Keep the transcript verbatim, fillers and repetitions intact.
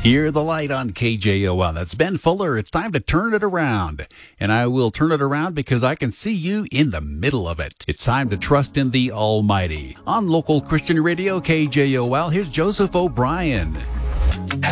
Hear the light on K J O L. That's Ben Fuller. It's time to turn it around. And I will turn it around because I can see you in the middle of it. It's time to trust in the Almighty. On local Christian radio K J O L, here's Joseph O'Brien.